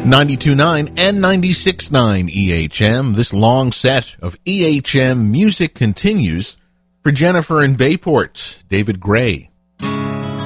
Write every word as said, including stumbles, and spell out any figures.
ninety-two point nine and ninety-six point nine E H M. This long set of E H M music continues for Jennifer in Bayport, David Gray.